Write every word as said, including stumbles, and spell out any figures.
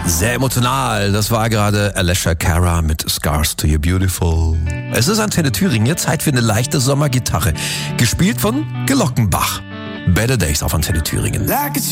Sehr emotional. Das war gerade Alessia Cara mit Scars to You Beautiful. Es ist Antenne Thüringen, Zeit für eine leichte Sommergitarre. Gespielt von Glockenbach. Better Days auf Antenne Thüringen. Like